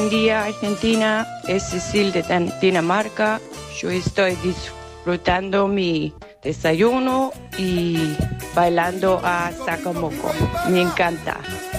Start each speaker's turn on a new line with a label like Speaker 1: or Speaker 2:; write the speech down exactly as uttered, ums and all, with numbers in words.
Speaker 1: Buen día, Argentina. Es Cecil de Dan- Dinamarca. Yo estoy disfrutando mi desayuno y bailando a Sacamoco. Me encanta.